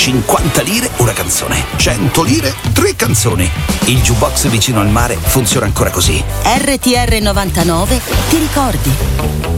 50 lire una canzone, 100 lire 3 canzoni. Il jukebox vicino al mare funziona ancora così. RTR 99 ti ricordi?